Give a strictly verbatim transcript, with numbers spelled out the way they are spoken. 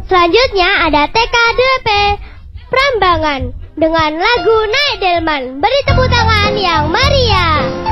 Selanjutnya ada T K D P Prambangan dengan lagu Naik Delman. Beri tepuk tangan yang meriah.